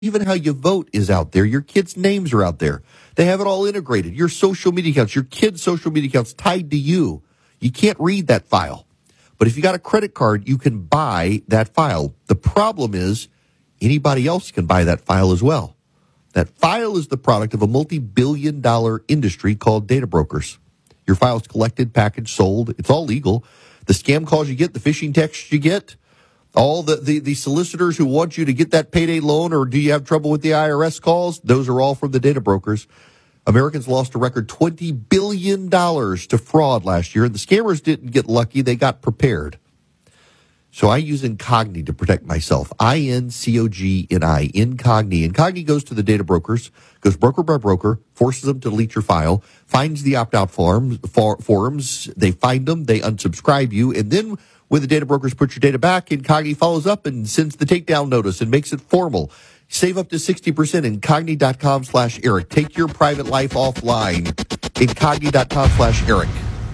Even how you vote is out there. Your kids' names are out there. They have it all integrated. Your social media accounts, your kids' social media accounts tied to you. You can't read that file. But if you got a credit card, you can buy that file. The problem is anybody else can buy that file as well. That file is the product of a multi-billion-dollar industry called data brokers. Your file is collected, packaged, sold. It's all legal. The scam calls you get, the phishing texts you get, all the solicitors who want you to get that payday loan, or do you have trouble with the IRS calls? Those are all from the data brokers. Americans lost a record $20 billion to fraud last year, and the scammers didn't get lucky. They got prepared. So I use Incogni to protect myself. Incogni. Incogni. Incogni goes to the data brokers, goes broker by broker, forces them to delete your file, finds the opt-out forums. They find them, they unsubscribe you, and then when the data brokers put your data back, Incogni follows up and sends the takedown notice and makes it formal. Save up to 60%. Incogni.com/Eric. Take your private life offline. Incogni.com/Eric.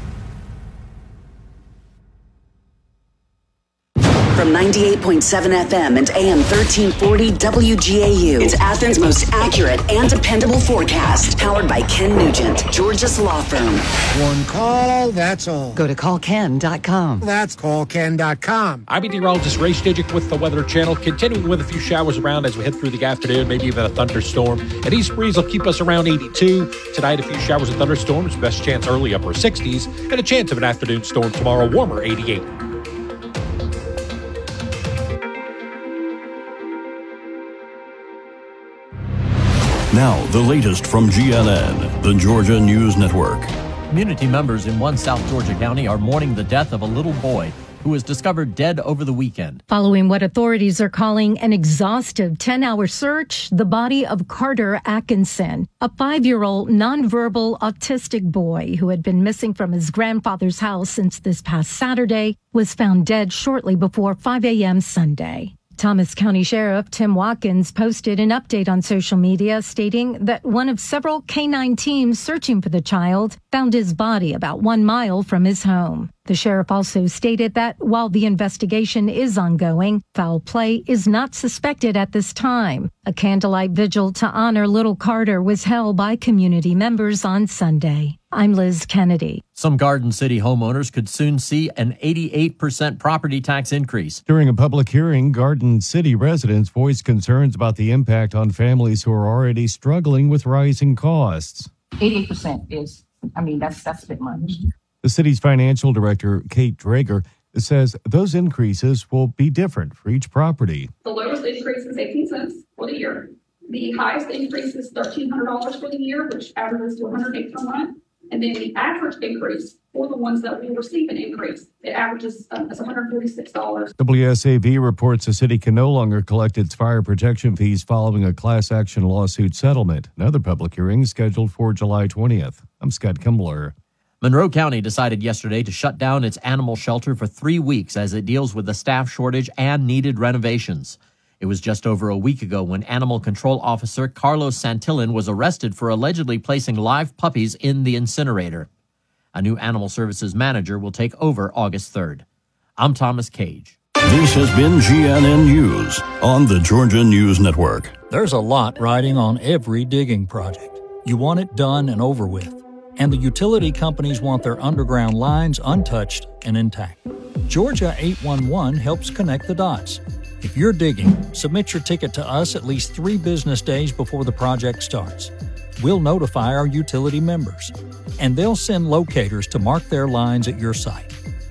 From 98.7 FM and AM 1340 WGAU. It's Athens' most accurate and dependable forecast. Powered by Ken Nugent, Georgia's law firm. One call, that's all. Go to callken.com. That's callken.com. I'm meteorologist Ray Stijic with the Weather Channel, continuing with a few showers around as we head through the afternoon, maybe even a thunderstorm. An east breeze will keep us around 82. Tonight, a few showers and thunderstorms, best chance early upper 60s, and a chance of an afternoon storm tomorrow, warmer 88. Now, the latest from GNN, the Georgia News Network. Community members in one South Georgia county are mourning the death of a little boy who was discovered dead over the weekend. Following what authorities are calling an exhaustive 10-hour search, the body of Carter Atkinson, a 5-year-old nonverbal autistic boy who had been missing from his grandfather's house since this past Saturday, was found dead shortly before 5 a.m. Sunday. Thomas County Sheriff Tim Watkins posted an update on social media stating that one of several canine teams searching for the child found his body about 1 mile from his home. The sheriff also stated that while the investigation is ongoing, foul play is not suspected at this time. A candlelight vigil to honor little Carter was held by community members on Sunday. I'm Liz Kennedy. Some Garden City homeowners could soon see an 88% property tax increase. During a public hearing, Garden City residents voiced concerns about the impact on families who are already struggling with rising costs. 88% is, that's a bit much. The city's financial director, Kate Drager, says those increases will be different for each property. The lowest increase is 18 cents for the year. The highest increase is $1,300 for the year, which averages to $108 per month. And then the average increase for the ones that will receive an increase, it averages as $146. WSAV reports the city can no longer collect its fire protection fees following a class action lawsuit settlement. Another public hearing is scheduled for July 20th. I'm Scott Kimbler. Monroe County decided yesterday to shut down its animal shelter for 3 weeks as it deals with the staff shortage and needed renovations. It was just over a week ago when Animal Control Officer Carlos Santillan was arrested for allegedly placing live puppies in the incinerator. A new Animal Services manager will take over August 3rd. I'm Thomas Cage. This has been GNN News on the Georgia News Network. There's a lot riding on every digging project. You want it done and over with. And the utility companies want their underground lines untouched and intact. Georgia 811 helps connect the dots. If you're digging, submit your ticket to us at least 3 business days before the project starts. We'll notify our utility members, and they'll send locators to mark their lines at your site.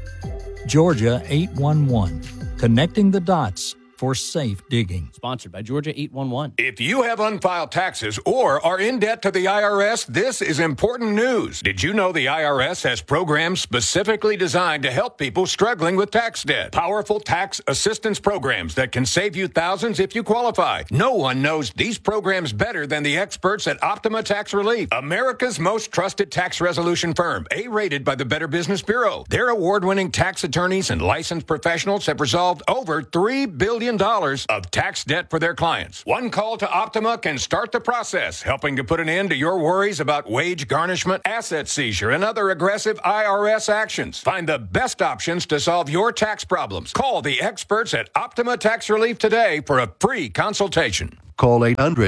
Georgia 811, connecting the dots for safe digging. Sponsored by Georgia 811. If you have unfiled taxes or are in debt to the IRS, this is important news. Did you know the IRS has programs specifically designed to help people struggling with tax debt? Powerful tax assistance programs that can save you thousands if you qualify. No one knows these programs better than the experts at Optima Tax Relief, America's most trusted tax resolution firm, A-rated by the Better Business Bureau. Their award-winning tax attorneys and licensed professionals have resolved over $3 billion of tax debt for their clients. One call to Optima can start the process, helping to put an end to your worries about wage garnishment, asset seizure, and other aggressive IRS actions. Find the best options to solve your tax problems. Call the experts at Optima Tax Relief today for a free consultation. Call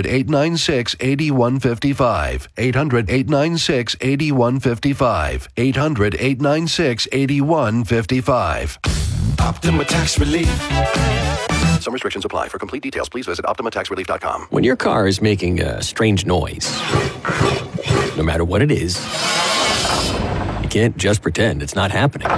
800-896-8155. 800-896-8155. 800-896-8155. Optima Tax Relief. Some restrictions apply. For complete details, please visit OptimaTaxRelief.com. When your car is making a strange noise, no matter what it is, you can't just pretend it's not happening.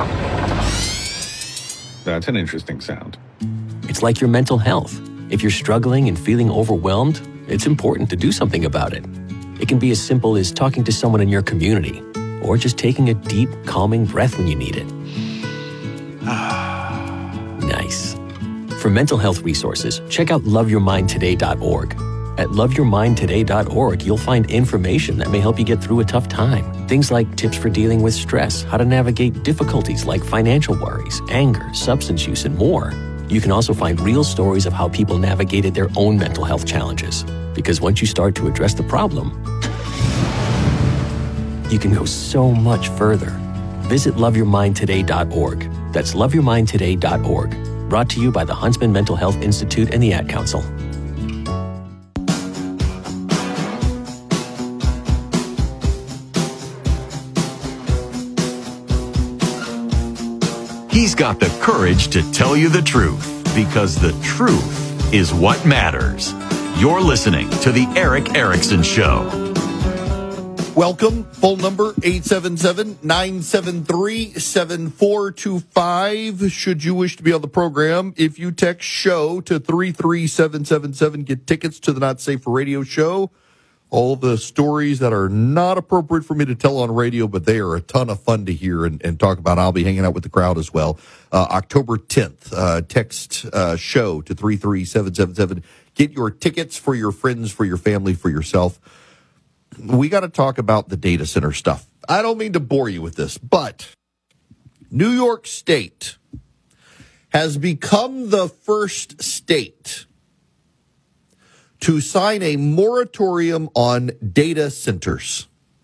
That's an interesting sound. It's like your mental health. If you're struggling and feeling overwhelmed, it's important to do something about it. It can be as simple as talking to someone in your community, or just taking a deep, calming breath when you need it. Nice. For mental health resources, check out loveyourmindtoday.org. At loveyourmindtoday.org, you'll find information that may help you get through a tough time. Things like tips for dealing with stress, how to navigate difficulties like financial worries, anger, substance use, and more. You can also find real stories of how people navigated their own mental health challenges. Because once you start to address the problem, you can go so much further. Visit loveyourmindtoday.org. That's loveyourmindtoday.org. Brought to you by the Huntsman Mental Health Institute and the Ad Council. He's got the courage to tell you the truth, because the truth is what matters. You're listening to The Erick Erickson Show. Welcome. Phone number 877-973-7425. Should you wish to be on the program, if you text SHOW to 33777, get tickets to the Not Safe for Radio show. All the stories that are not appropriate for me to tell on radio, but they are a ton of fun to hear and talk about. I'll be hanging out with the crowd as well. October 10th, text SHOW to 33777. Get your tickets for your friends, for your family, for yourself. We got to talk about the data center stuff. I don't mean to bore you with this, but New York State has become the first state to sign a moratorium on data centers.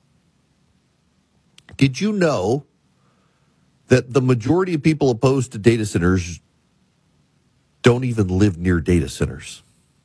Did you know that the majority of people opposed to data centers don't even live near data centers?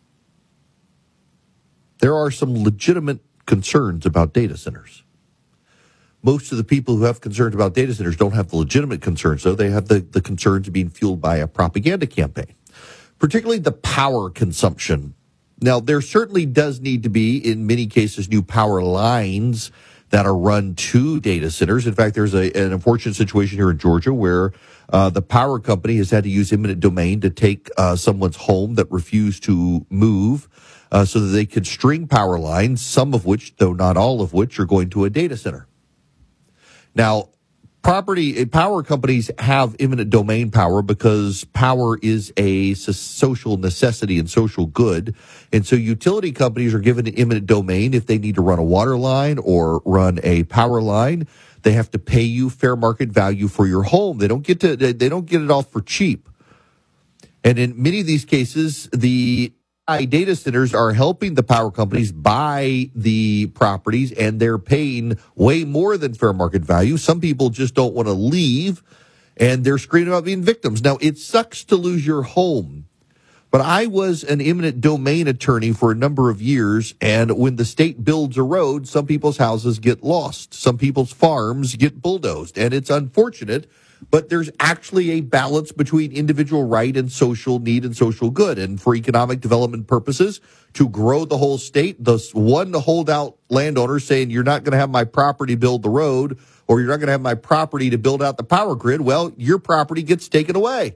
There are some legitimate concerns about data centers. Most of the people who have concerns about data centers don't have the legitimate concerns, though. They have the concerns of being fueled by a propaganda campaign, particularly the power consumption. Now, there certainly does need to be, in many cases, new power lines that are run to data centers. In fact, there's an unfortunate situation here in Georgia where the power company has had to use eminent domain to take someone's home that refused to move so that they could string power lines, some of which, though not all of which, are going to a data center. Now, power companies have eminent domain power because power is a social necessity and social good. And so utility companies are given an eminent domain if they need to run a water line or run a power line. They have to pay you fair market value for your home. They don't get it all for cheap. And in many of these cases, the data centers are helping the power companies buy the properties, and they're paying way more than fair market value. Some people just don't want to leave, and they're screaming about being victims. Now, it sucks to lose your home, but I was an eminent domain attorney for a number of years, and when the state builds a road, some people's houses get lost. Some people's farms get bulldozed, and it's unfortunate. But there's actually a balance between individual right and social need and social good. And for economic development purposes, to grow the whole state, the one holdout landowner saying, you're not going to have my property build the road, or you're not going to have my property to build out the power grid, well, your property gets taken away.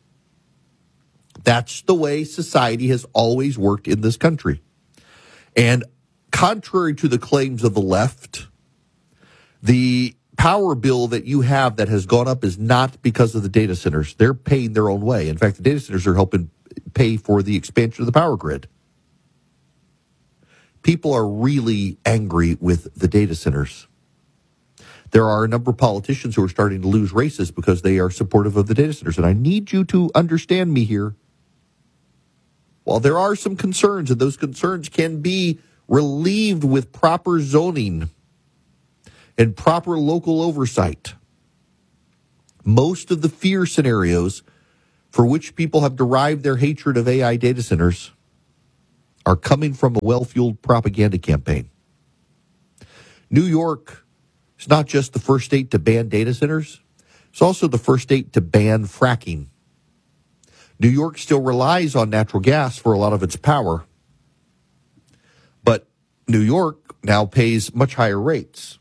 That's the way society has always worked in this country. And contrary to the claims of the left, the power bill that you have that has gone up is not because of the data centers. They're paying their own way. In fact, the data centers are helping pay for the expansion of the power grid. People are really angry with the data centers. There are a number of politicians who are starting to lose races because they are supportive of the data centers. And I need you to understand me here. While there are some concerns, and those concerns can be relieved with proper zoning and proper local oversight, most of the fear scenarios for which people have derived their hatred of AI data centers are coming from a well-fueled propaganda campaign. New York is not just the first state to ban data centers, it's also the first state to ban fracking. New York still relies on natural gas for a lot of its power, but New York now pays much higher rates.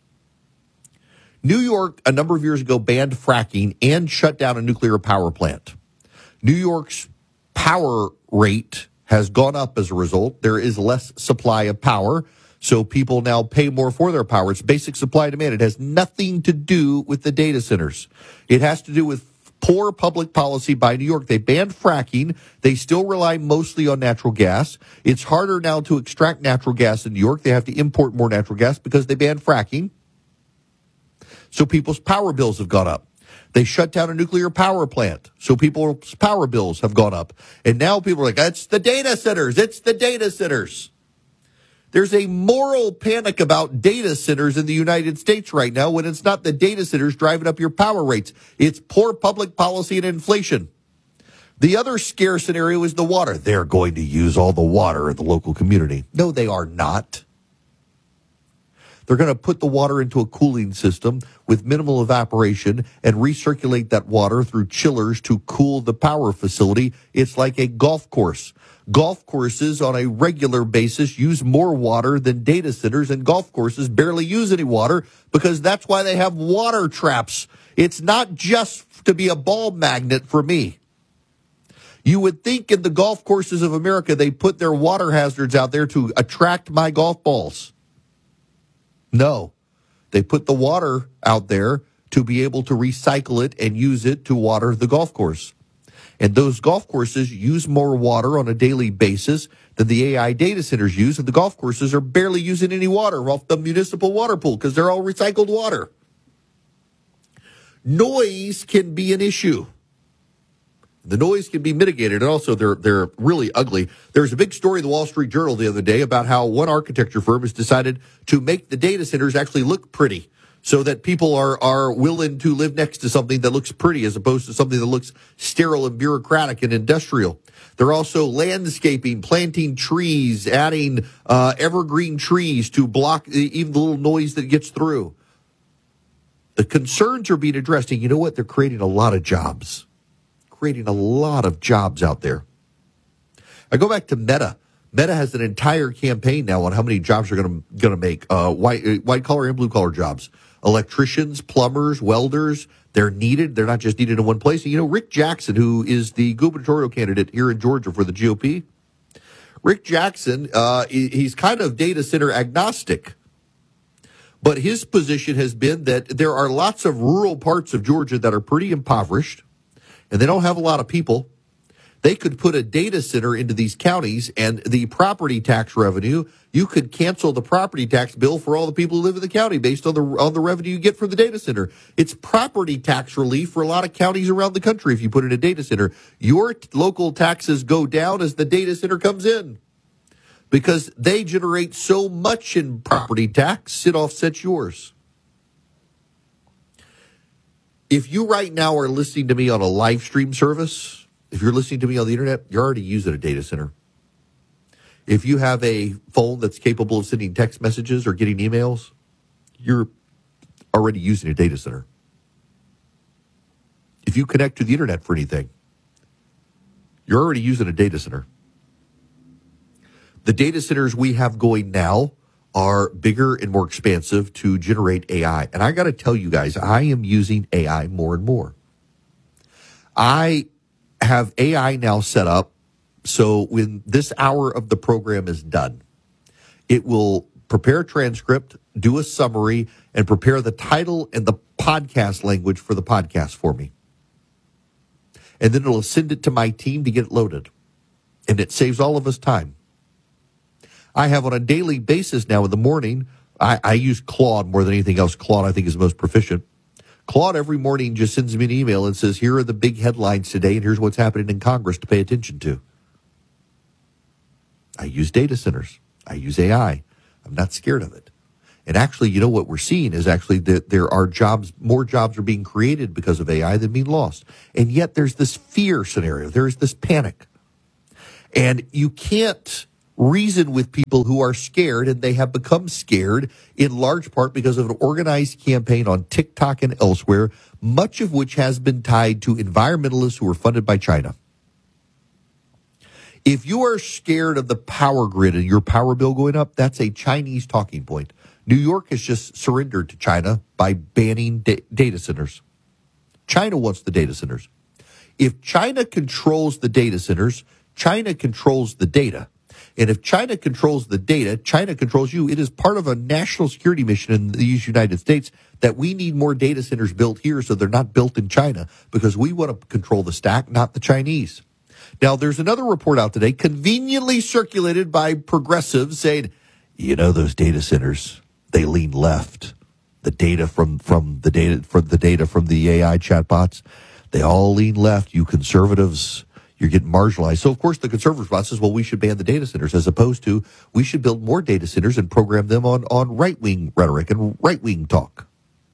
New York, a number of years ago, banned fracking and shut down a nuclear power plant. New York's power rate has gone up as a result. There is less supply of power, so people now pay more for their power. It's basic supply and demand. It has nothing to do with the data centers. It has to do with poor public policy by New York. They banned fracking. They still rely mostly on natural gas. It's harder now to extract natural gas in New York. They have to import more natural gas because they banned fracking. So people's power bills have gone up. They shut down a nuclear power plant, so people's power bills have gone up. And now people are like, it's the data centers. It's the data centers. There's a moral panic about data centers in the United States right now when it's not the data centers driving up your power rates. It's poor public policy and inflation. The other scare scenario is the water. They're going to use all the water in the local community. No, they are not. They're going to put the water into a cooling system with minimal evaporation and recirculate that water through chillers to cool the power facility. It's like a golf course. Golf courses on a regular basis use more water than data centers, and golf courses barely use any water because that's why they have water traps. It's not just to be a ball magnet for me. You would think in the golf courses of America, they put their water hazards out there to attract my golf balls. No, they put the water out there to be able to recycle it and use it to water the golf course. And those golf courses use more water on a daily basis than the AI data centers use, and the golf courses are barely using any water off the municipal water pool because they're all recycled water. Noise can be an issue. The noise can be mitigated, and also they're really ugly. There's a big story in the Wall Street Journal the other day about how one architecture firm has decided to make the data centers actually look pretty so that people are willing to live next to something that looks pretty as opposed to something that looks sterile and bureaucratic and industrial. They're also landscaping, planting trees, adding evergreen trees to block even the little noise that gets through. The concerns are being addressed, and you know what? They're creating a lot of jobs. Creating a lot of jobs out there. I go back to Meta. Meta has an entire campaign now on how many jobs they're going to make, white collar and blue collar jobs. Electricians, plumbers, welders, they're needed. They're not just needed in one place. And, you know, Rick Jackson, who is the gubernatorial candidate here in Georgia for the GOP, Rick Jackson, he's kind of data center agnostic. But his position has been that there are lots of rural parts of Georgia that are pretty impoverished, and they don't have a lot of people. They could put a data center into these counties, and the property tax revenue, you could cancel the property tax bill for all the people who live in the county based on the revenue you get from the data center. It's property tax relief for a lot of counties around the country if you put in a data center. Your local taxes go down as the data center comes in because they generate so much in property tax, it offsets yours. If you right now are listening to me on a live stream service, if you're listening to me on the internet, you're already using a data center. If you have a phone that's capable of sending text messages or getting emails, you're already using a data center. If you connect to the internet for anything, you're already using a data center. The data centers we have going now are bigger and more expansive to generate AI. And I got to tell you guys, I am using AI more and more. I have AI now set up so when this hour of the program is done, it will prepare a transcript, do a summary, and prepare the title and the podcast language for the podcast for me. And then it'll send it to my team to get it loaded. And it saves all of us time. I have on a daily basis now in the morning, I use Claude more than anything else. Claude, I think, is the most proficient. Claude every morning just sends me an email and says, here are the big headlines today, and here's what's happening in Congress to pay attention to. I use data centers. I use AI. I'm not scared of it. And actually, you know what we're seeing is actually that there are jobs, more jobs are being created because of AI than being lost. And yet there's this fear scenario. There's this panic. And you can't reason with people who are scared, and they have become scared in large part because of an organized campaign on TikTok and elsewhere, much of which has been tied to environmentalists who are funded by China. If you are scared of the power grid and your power bill going up, that's a Chinese talking point. New York has just surrendered to China by banning data centers. China wants the data centers. If China controls the data centers, China controls the data. And if China controls the data, China controls you. It is part of a national security mission in the United States that we need more data centers built here so they're not built in China, because we want to control the stack, not the Chinese. Now, there's another report out today, conveniently circulated by progressives, saying, you know, those data centers, they lean left. The data from the AI chatbots, they all lean left. You conservatives, you're getting marginalized. So, of course, the conservative response is, well, we should ban the data centers, as opposed to we should build more data centers and program them on right-wing rhetoric and right-wing talk.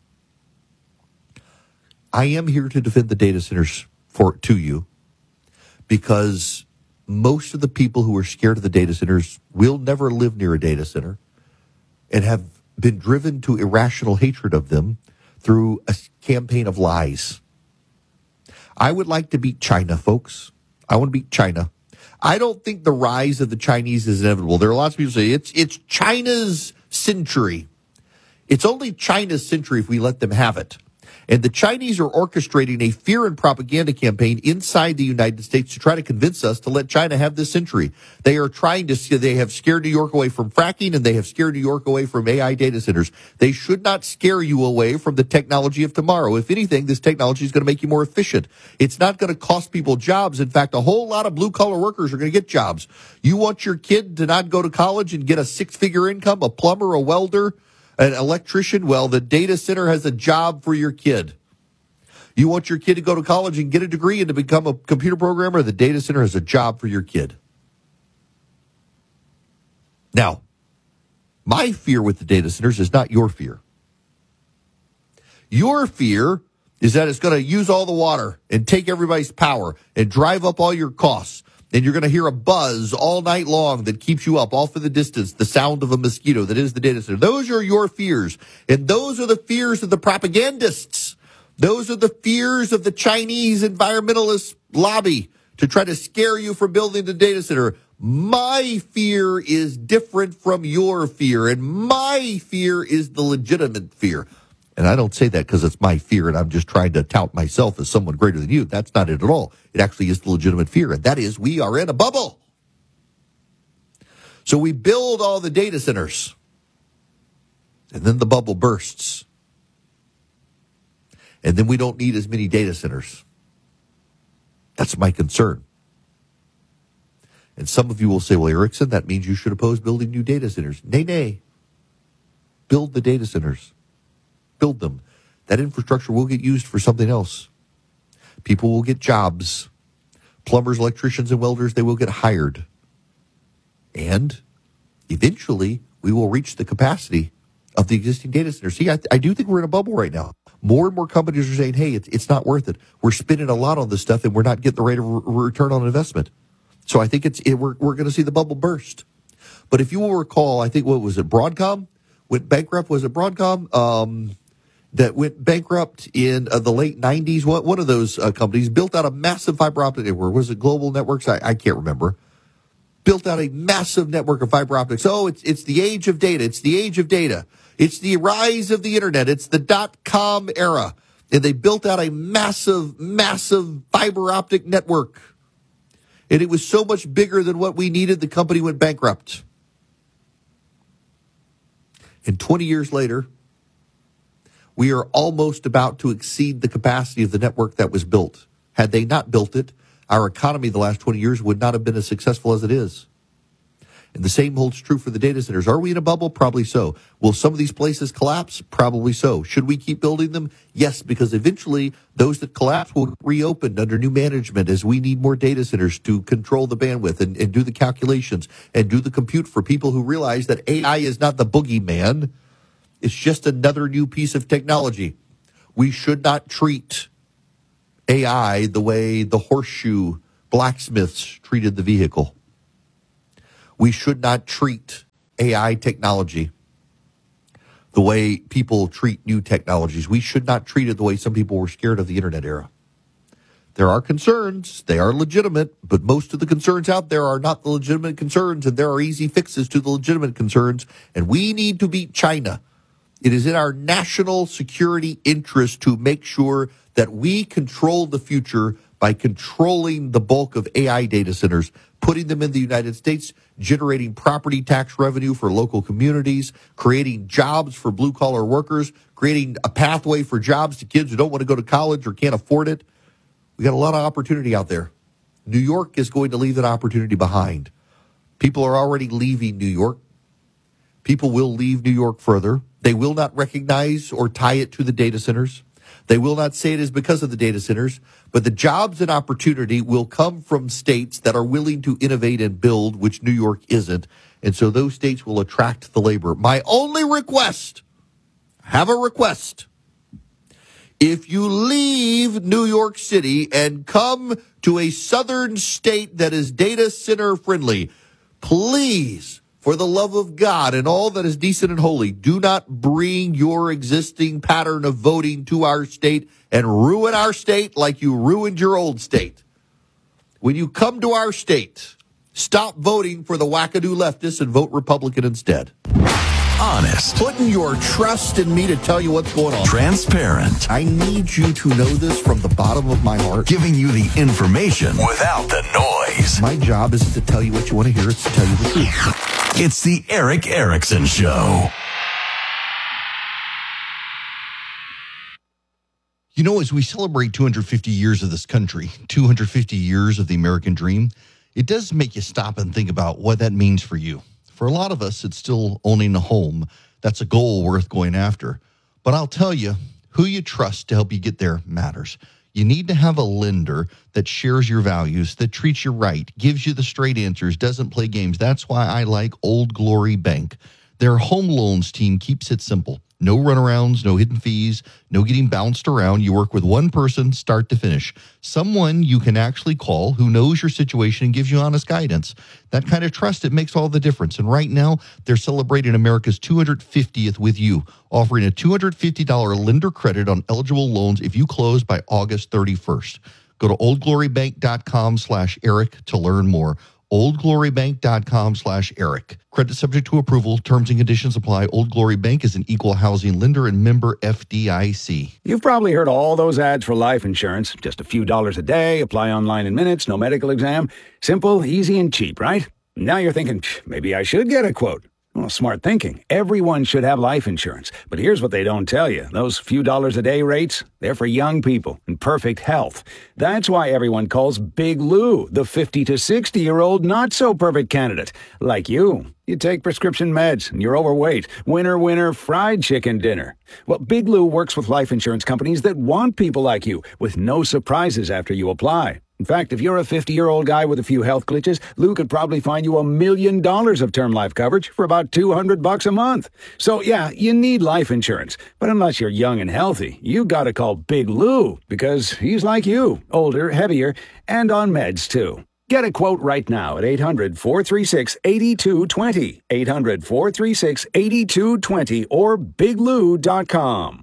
I am here to defend the data centers to you, because most of the people who are scared of the data centers will never live near a data center and have been driven to irrational hatred of them through a campaign of lies. I would like to beat China, folks. I want to beat China. I don't think the rise of the Chinese is inevitable. There are lots of people who say it's China's century. It's only China's century if we let them have it. And the Chinese are orchestrating a fear and propaganda campaign inside the United States to try to convince us to let China have this century. They are they have scared New York away from fracking, and they have scared New York away from AI data centers. They should not scare you away from the technology of tomorrow. If anything, this technology is going to make you more efficient. It's not going to cost people jobs. In fact, a whole lot of blue-collar workers are going to get jobs. You want your kid to not go to college and get a six-figure income, a plumber, a welder, an electrician? Well, the data center has a job for your kid. You want your kid to go to college and get a degree and to become a computer programmer? The data center has a job for your kid. Now, my fear with the data centers is not your fear. Your fear is that it's going to use all the water and take everybody's power and drive up all your costs. And you're going to hear a buzz all night long that keeps you up, all for the distance, the sound of a mosquito that is the data center. Those are your fears. And those are the fears of the propagandists. Those are the fears of the Chinese environmentalist lobby to try to scare you from building the data center. My fear is different from your fear, and my fear is the legitimate fear. And I don't say that because it's my fear and I'm just trying to tout myself as someone greater than you. That's not it at all. It actually is the legitimate fear, and that is we are in a bubble. So we build all the data centers, and then the bubble bursts. And then we don't need as many data centers. That's my concern. And some of you will say, well, Erickson, that means you should oppose building new data centers. Nay. Build the data centers. Build them. That infrastructure will get used for something else. People will get jobs. Plumbers, electricians, and welders, they will get hired. And eventually, we will reach the capacity of the existing data centers. See, I do think we're in a bubble right now. More and more companies are saying, hey, it's not worth it. We're spending a lot on this stuff, and we're not getting the rate of return on investment. So I think we're going to see the bubble burst. But if you will recall, I think, what was it, Broadcom went bankrupt? Was it Broadcom? That went bankrupt in the late 90s. One of those companies built out a massive fiber optic network. Was it Global Networks? I can't remember. Built out a massive network of fiber optics. Oh, it's the age of data. It's the age of data. It's the rise of the internet. It's the .com era. And they built out a massive fiber optic network. And it was so much bigger than what we needed, the company went bankrupt. And 20 years later, we are almost about to exceed the capacity of the network that was built. Had they not built it, our economy the last 20 years would not have been as successful as it is. And the same holds true for the data centers. Are we in a bubble? Probably so. Will some of these places collapse? Probably so. Should we keep building them? Yes, because eventually those that collapse will reopen under new management as we need more data centers to control the bandwidth and do the calculations and do the compute for people who realize that AI is not the boogeyman. It's just another new piece of technology. We should not treat AI the way the horseshoe blacksmiths treated the vehicle. We should not treat AI technology the way people treat new technologies. We should not treat it the way some people were scared of the internet era. There are concerns. They are legitimate, but most of the concerns out there are not the legitimate concerns, and there are easy fixes to the legitimate concerns, and we need to beat China. It is in our national security interest to make sure that we control the future by controlling the bulk of AI data centers, putting them in the United States, generating property tax revenue for local communities, creating jobs for blue-collar workers, creating a pathway for jobs to kids who don't want to go to college or can't afford it. We got a lot of opportunity out there. New York is going to leave that opportunity behind. People are already leaving New York. People will leave New York further. They will not recognize or tie it to the data centers. They will not say it is because of the data centers, but the jobs and opportunity will come from states that are willing to innovate and build, which New York isn't. And so those states will attract the labor. My only request, have a request. If you leave New York City and come to a southern state that is data center friendly, please, for the love of God and all that is decent and holy, do not bring your existing pattern of voting to our state and ruin our state like you ruined your old state. When you come to our state, stop voting for the wackadoo leftists and vote Republican instead. Honest. Putting your trust in me to tell you what's going on. Transparent. I need you to know this from the bottom of my heart. Giving you the information without the noise. My job isn't to tell you what you want to hear, it's to tell you the truth. It's the Eric Erickson Show. You know, as we celebrate 250 years of this country, 250 years of the American dream, it does make you stop and think about what that means for you. For a lot of us, it's still owning a home. That's a goal worth going after. But I'll tell you, who you trust to help you get there matters. You need to have a lender that shares your values, that treats you right, gives you the straight answers, doesn't play games. That's why I like Old Glory Bank. Their home loans team keeps it simple. No runarounds, no hidden fees, no getting bounced around. You work with one person, start to finish. Someone you can actually call who knows your situation and gives you honest guidance. That kind of trust, it makes all the difference. And right now, they're celebrating America's 250th with you, offering a $250 lender credit on eligible loans if you close by August 31st. Go to oldglorybank.com/Eric to learn more. oldglorybank.com/Eric. Credit subject to approval. Terms and conditions apply. Old Glory Bank is an equal housing lender and member FDIC. You've probably heard all those ads for life insurance. Just a few dollars a day, apply online in minutes, no medical exam. Simple, easy, and cheap, right? Now you're thinking, maybe I should get a quote. Well, smart thinking. Everyone should have life insurance. But here's what they don't tell you. Those few dollars a day rates, they're for young people in perfect health. That's why everyone calls Big Lou the 50 to 60-year-old not-so-perfect candidate. Like you. You take prescription meds and you're overweight. Winner, winner, fried chicken dinner. Well, Big Lou works with life insurance companies that want people like you with no surprises after you apply. In fact, if you're a 50-year-old guy with a few health glitches, Lou could probably find you $1 million of term life coverage for about $200 a month. So, yeah, you need life insurance. But unless you're young and healthy, you gotta call Big Lou because he's like you, older, heavier, and on meds, too. Get a quote right now at 800-436-8220, 800-436-8220, or biglou.com.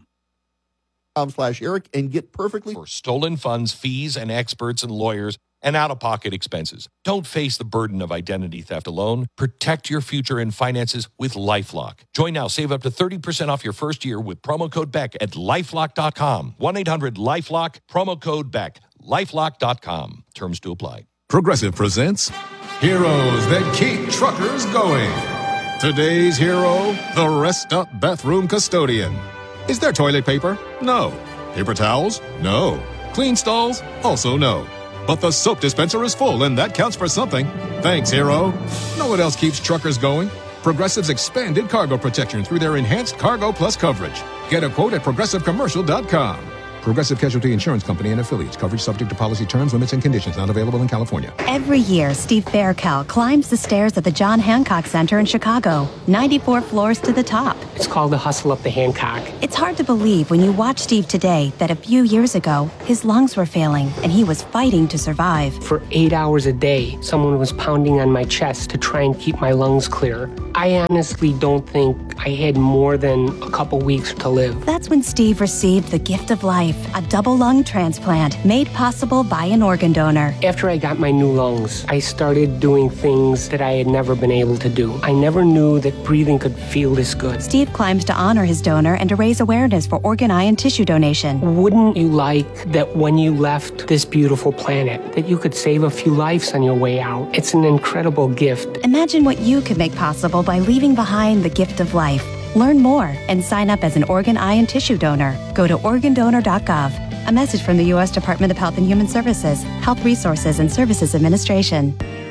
/Eric and get perfectly for stolen funds, fees, and experts and lawyers and out-of-pocket expenses. Don't face the burden of identity theft alone. Protect your future in finances with LifeLock. Join now. Save up to 30% off your first year with promo code Beck at LifeLock.com. 1-800-LifeLock, promo code Beck. LifeLock.com. Terms to apply. Progressive presents Heroes That Keep Truckers Going. Today's hero, the rest-up bathroom custodian. Is there toilet paper? No. Paper towels? No. Clean stalls? Also no. But the soap dispenser is full, and that counts for something. Thanks, hero. Know what else keeps truckers going? Progressive's expanded cargo protection through their enhanced Cargo Plus coverage. Get a quote at ProgressiveCommercial.com. Progressive Casualty Insurance Company and affiliates. Coverage subject to policy terms, limits, and conditions. Not available in California. Every year, Steve Faircal climbs the stairs at the John Hancock Center in Chicago, 94 floors to the top. It's called the hustle up the Hancock. It's hard to believe when you watch Steve today that a few years ago, his lungs were failing and he was fighting to survive. For 8 hours a day, someone was pounding on my chest to try and keep my lungs clear. I honestly don't think I had more than a couple weeks to live. That's when Steve received the gift of life, a double lung transplant made possible by an organ donor. After I got my new lungs, I started doing things that I had never been able to do. I never knew that breathing could feel this good. Steve climbs to honor his donor and to raise awareness for organ, eye, and tissue donation. Wouldn't you like that when you left this beautiful planet, that you could save a few lives on your way out? It's an incredible gift. Imagine what you could make possible by leaving behind the gift of life. Learn more and sign up as an organ, eye, and tissue donor. Go to organdonor.gov. A message from the U.S. Department of Health and Human Services, Health Resources and Services Administration.